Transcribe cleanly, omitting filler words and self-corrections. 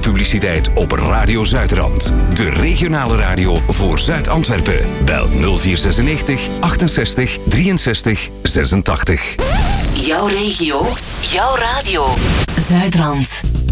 publiciteit op Radio Zuidrand. De regionale radio voor Zuid-Antwerpen. Bel 0496 68 63 86. Jouw regio, jouw radio. Zuidrand.